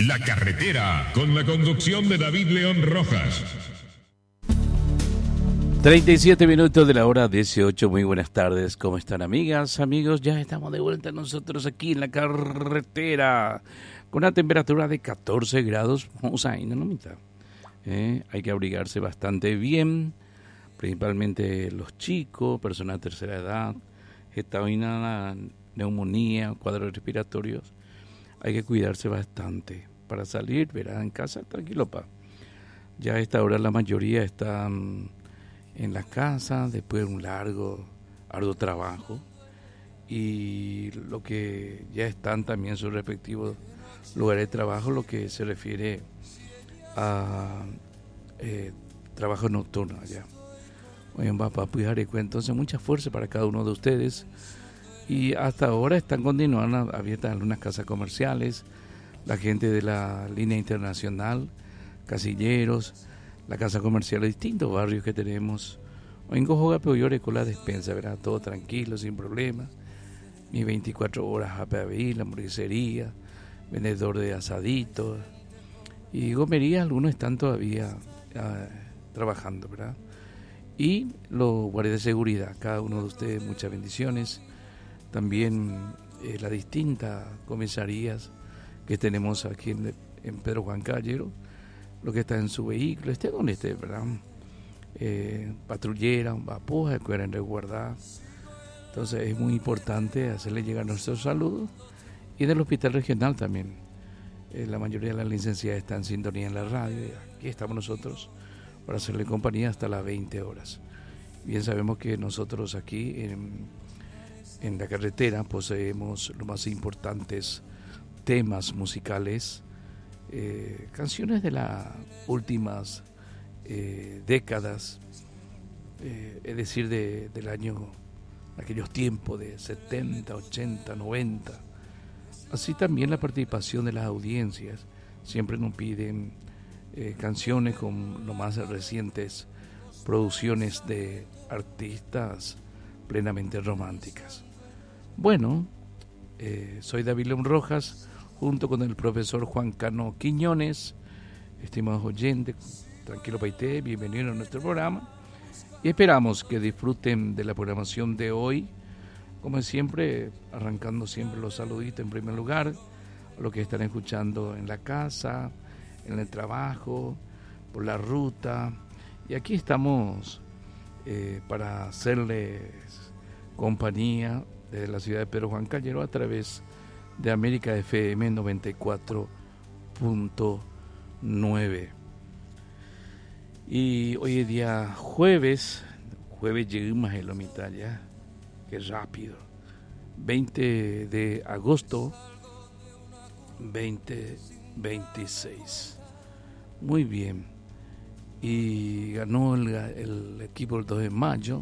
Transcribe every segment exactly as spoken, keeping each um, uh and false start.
La Carretera, con la conducción de David León Rojas. treinta y siete minutos de la hora dieciocho. Muy buenas tardes. ¿Cómo están, amigas, amigos? Ya estamos de vuelta nosotros aquí en La Carretera con una temperatura de catorce grados. Vamos a ir, ¿no, mitad? Eh, hay que abrigarse bastante bien, principalmente los chicos, personas de tercera edad, estadoina, neumonía, cuadros respiratorios. Hay que cuidarse bastante para salir, verá, en casa, tranquilo, pa. Ya a esta hora la mayoría están en la casa después de un largo, arduo trabajo, y lo que ya están también en sus respectivos lugares de trabajo, lo que se refiere a eh, trabajo nocturno allá. Oigan, papá, pues entonces mucha fuerza para cada uno de ustedes, y hasta ahora están continuando abiertas algunas casas comerciales, la gente de la línea internacional, casilleros, la casa comercial de distintos barrios que tenemos. En Gojoga Peoyore con la despensa, ¿verdad? Todo tranquilo, sin problema. Mis veinticuatro horas a la hamburguesería, vendedor de asaditos. Y gomería, algunos están todavía uh, trabajando, ¿verdad? Y los guardias de seguridad, cada uno de ustedes, muchas bendiciones. También eh, las distintas comisarías que tenemos aquí en, en Pedro Juan Caballero, lo que está en su vehículo, esté donde esté, ¿verdad? Eh, patrullera, vapuja, que eran resguardadas. Entonces es muy importante hacerle llegar nuestros saludos. Y del hospital regional también. Eh, la mayoría de las licenciadas están en sintonía en la radio. Y aquí estamos nosotros para hacerle compañía hasta las veinte horas. Bien sabemos que nosotros aquí en, en La Carretera poseemos los más importantes temas musicales, eh, canciones de las últimas eh, décadas, eh, es decir, de, del año, aquellos tiempos de setenta, ochenta, noventa. Así también la participación de las audiencias. Siempre nos piden eh, canciones con las más recientes producciones de artistas plenamente románticas. Bueno, eh, soy David León Rojas, junto con el profesor Juan Cano Quiñones. Estimados oyentes, tranquilo paité, bienvenidos a nuestro programa y esperamos que disfruten de la programación de hoy, como siempre, arrancando siempre los saluditos en primer lugar a los que están escuchando en la casa, en el trabajo, por la ruta, y aquí estamos eh, para hacerles compañía desde la ciudad de Pedro Juan Caballero a través de América F M noventa y cuatro punto nueve. Y hoy es día jueves, jueves llegamos a la mitad ya, qué rápido, veinte de agosto veinte veintiséis. Muy bien, y ganó el, el equipo el dos de mayo,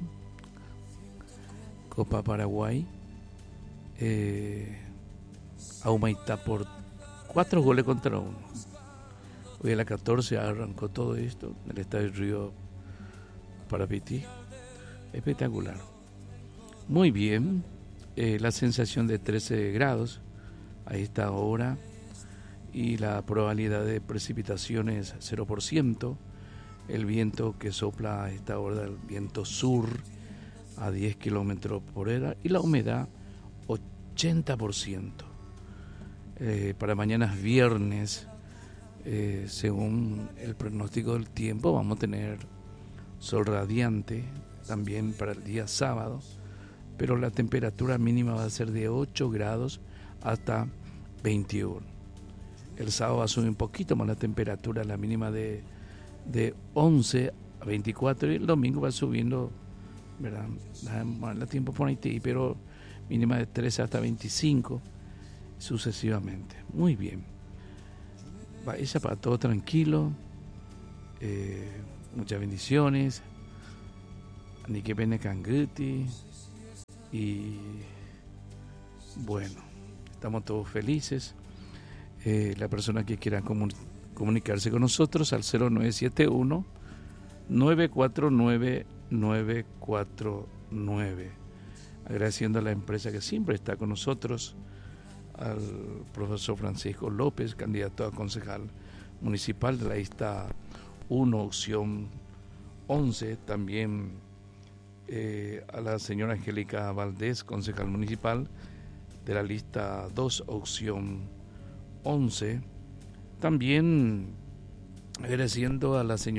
Copa Paraguay, eh, a Humaitá por cuatro goles contra uno. Hoy a las catorce arrancó todo esto en el estadio Río Parapití. Espectacular. Muy bien, eh, la sensación de trece grados a esta hora y la probabilidad de precipitaciones cero por ciento. El viento que sopla a esta hora, el viento sur a diez kilómetros por hora, y la humedad ochenta por ciento. Eh, para mañana es viernes, eh, según el pronóstico del tiempo, vamos a tener sol radiante también para el día sábado, pero la temperatura mínima va a ser de ocho grados hasta veintiuno. El sábado va a subir un poquito más la temperatura, la mínima de, de once a veinticuatro, y el domingo va subiendo, ¿verdad? La, la tiempo por Haití, pero mínima de trece hasta veinticinco, sucesivamente. Muy bien. Vaya para todo tranquilo. Eh, muchas bendiciones. Ni que pene canguti. Y bueno, estamos todos felices. Eh, la persona que quiera comun- comunicarse con nosotros al cero nueve siete uno, nueve cuatro nueve, nueve cuatro nueve. Agradeciendo a la empresa que siempre está con nosotros, al profesor Francisco López, candidato a concejal municipal de la lista uno, opción once. También eh, a la señora Angélica Valdés, concejal municipal de la lista dos, opción once. También agradeciendo a la señora